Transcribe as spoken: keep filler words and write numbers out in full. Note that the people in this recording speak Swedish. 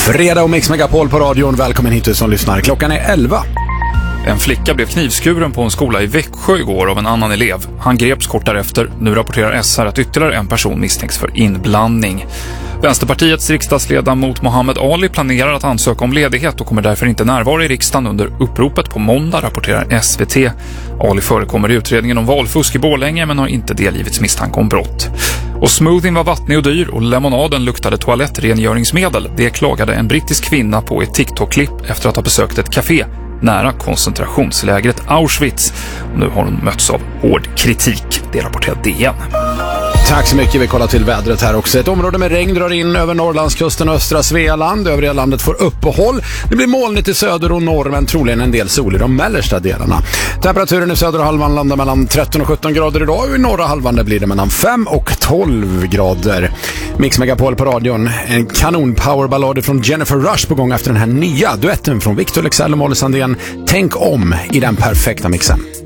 Fredag och Mix Megapol på radion. Välkommen hit som lyssnar. Klockan är elva. En flicka blev knivskuren på en skola i Växjö igår av en annan elev. Han greps kort därefter. Nu rapporterar S R att ytterligare en person misstänks för inblandning. Vänsterpartiets riksdagsledamot Mohammed Ali planerar att ansöka om ledighet och kommer därför inte närvara i riksdagen under uppropet på måndag, rapporterar S V T. Ali förekommer i utredningen om valfusk i Borlänge men har inte delgivits misstanke om brott. Och smoothien var vattnig och dyr och lemonaden luktade toalettrengöringsmedel. Det klagade en brittisk kvinna på ett TikTok-klipp efter att ha besökt ett café nära koncentrationslägret Auschwitz. Och nu har hon mötts av hård kritik. Det rapporterar D N. Tack så mycket. Vi kollar till vädret här också. Ett område med regn drar in över Norrlandskusten och östra Svealand. Övriga landet får uppehåll. Det blir molnigt i söder och norr, men troligen en del sol i de mellersta delarna. Temperaturen i södra halvan landar mellan tretton och sjutton grader idag och i norra halvan där blir det mellan fem och tolv grader. Mix Megapol på radion. En kanon powerballad från Jennifer Rush på gång efter den här nya duetten från Victor Leksell och Molly Sandén. Tänk om i den perfekta mixen.